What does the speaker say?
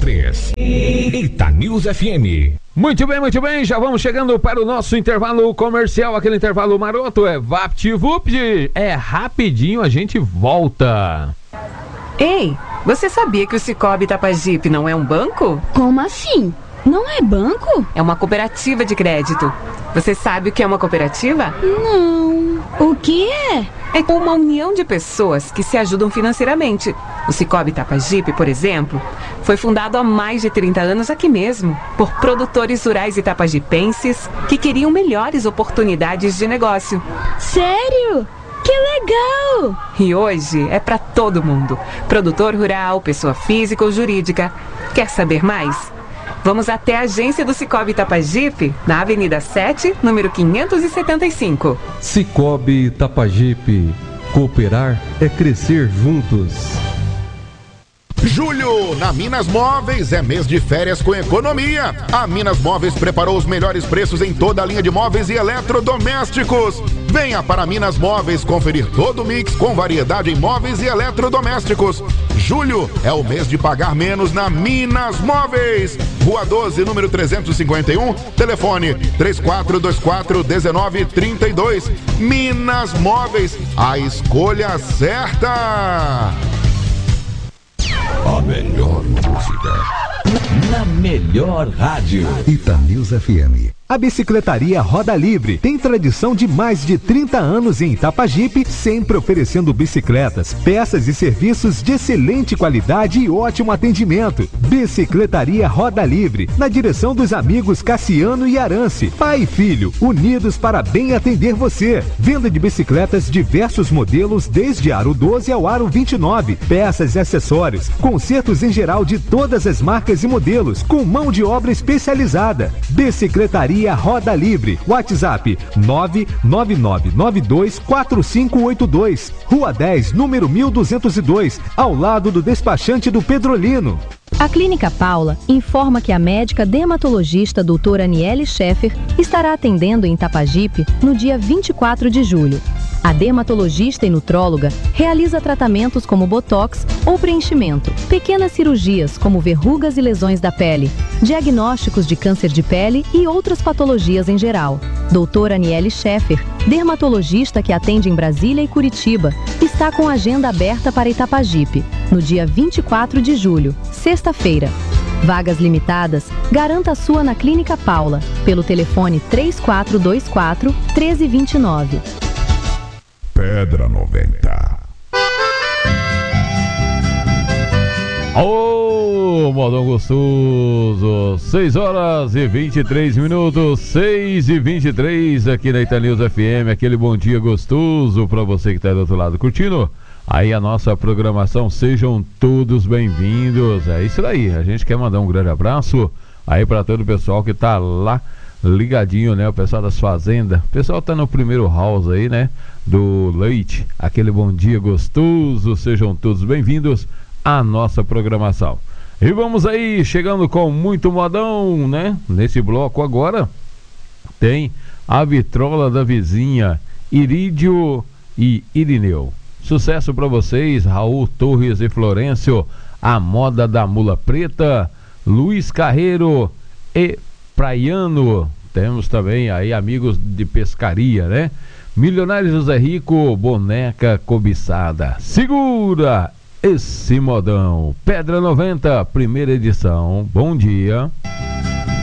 103. Eita News FM. Muito bem, já vamos chegando para o nosso intervalo comercial, aquele intervalo maroto, é VaptVupt, é rapidinho, a gente volta. Ei, você sabia que o Cicobi Itapajipe não é um banco? Como assim? Não é banco? É uma cooperativa de crédito. Você sabe o que é uma cooperativa? Não. O que é? É uma união de pessoas que se ajudam financeiramente. O Cicobi Itapajipe, por exemplo, foi fundado há mais de 30 anos aqui mesmo, por produtores rurais itapajipenses que queriam melhores oportunidades de negócio. Sério? Que legal! E hoje é para todo mundo. Produtor rural, pessoa física ou jurídica. Quer saber mais? Vamos até a agência do Cicobi Itapajipe, na Avenida 7, número 575. Cicobi Itapajipe. Cooperar é crescer juntos. Julho, na Minas Móveis, é mês de férias com economia. A Minas Móveis preparou os melhores preços em toda a linha de móveis e eletrodomésticos. Venha para Minas Móveis conferir todo o mix com variedade em móveis e eletrodomésticos. Julho é o mês de pagar menos na Minas Móveis. Rua 12, número 351, telefone 3424-1932. Minas Móveis, a escolha certa. A melhor música na melhor rádio. Eita News FM. A Bicicletaria Roda Livre tem tradição de mais de 30 anos em Itapajipe, sempre oferecendo bicicletas, peças e serviços de excelente qualidade e ótimo atendimento. Bicicletaria Roda Livre, na direção dos amigos Cassiano e Arance, pai e filho, unidos para bem atender você. Venda de bicicletas diversos modelos, desde aro 12 ao aro 29, peças e acessórios, consertos em geral de todas as marcas e modelos, com mão de obra especializada. Bicicletaria Roda Livre, WhatsApp 999924582, Rua 10, número 1202, ao lado do despachante do Pedrolino. A Clínica Paula informa que a médica dermatologista doutora Aniele Scheffer estará atendendo em Itapajipe no dia 24 de julho. A dermatologista e nutróloga realiza tratamentos como botox ou preenchimento, pequenas cirurgias como verrugas e lesões da pele, diagnósticos de câncer de pele e outras patologias em geral. Doutora Aniele Scheffer, dermatologista que atende em Brasília e Curitiba, está com agenda aberta para Itapajipe, no dia 24 de julho, sexta-feira. Vagas limitadas, garanta a sua na Clínica Paula, pelo telefone 3424-1329. Pedra 90. Ô, modão gostoso, 6 horas e 23 minutos, 6 e 23 aqui na Eita News FM, aquele bom dia gostoso pra você que tá do outro lado curtindo aí a nossa programação. Sejam todos bem-vindos, é isso aí, a gente quer mandar um grande abraço aí pra todo o pessoal que tá lá ligadinho, né, o pessoal das fazendas, o pessoal tá no primeiro house aí, né, do leite, aquele bom dia gostoso, sejam todos bem-vindos à nossa programação. E vamos aí, chegando com muito modão, né, nesse bloco agora, tem a vitrola da vizinha, Irídio e Irineu. Sucesso para vocês, Raul Torres e Florencio, a moda da mula preta, Luiz Carreiro e Praiano, temos também aí amigos de pescaria, né? Milionário José Rico, boneca cobiçada. Segura esse modão. Pedra 90, primeira edição. Bom dia.